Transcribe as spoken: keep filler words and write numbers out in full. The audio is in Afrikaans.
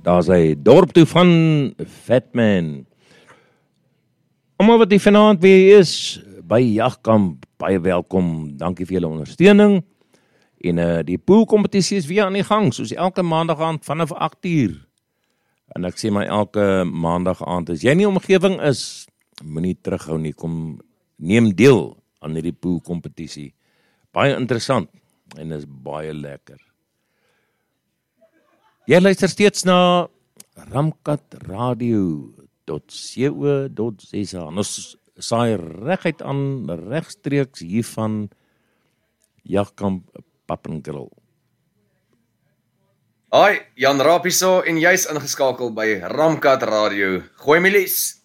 daar is hy dorp toe van Fatman. Almal wat hier vanaand weer is by Jagkamp, baie welkom. Dankie vir julle ondersteuning. En uh, die poolkompetisie is weer aan die gang, soos elke maandag aand vanaf agt uur. En ek sê my elke maandag aand, as jy nie omgewing is, moenie terughou nie, kom neem deel aan hierdie poolkompetisie. Baie interessant en is baie lekker. Jy luister steeds na Ramkat Radio dot co dot za. Ons saai reguit aan regstreeks hier van Jagkamp Papengrill. Hi, Jan Raap hierso en jy's ingeskakel by Ramkat Radio. Goeie milies.